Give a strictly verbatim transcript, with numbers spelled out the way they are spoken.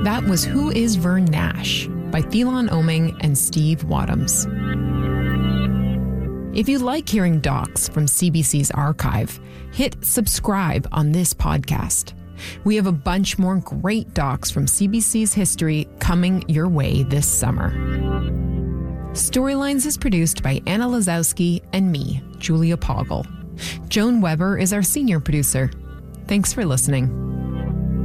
That was Who is Vern Nash by Thelon Oming and Steve Wadhams. If you like hearing docs from C B C's archive, hit subscribe on this podcast. We have a bunch more great docs from C B C's history coming your way this summer. Storylines is produced by Anna Lazowski and me, Julia Poggle. Joan Weber is our senior producer. Thanks for listening.